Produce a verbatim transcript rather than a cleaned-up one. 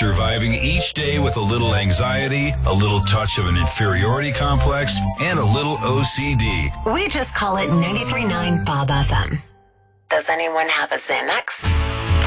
surviving each day with a little anxiety, a little touch of an inferiority complex, and a little O C D. We just call it ninety-three point nine Bob F M. Does anyone have a Xanax?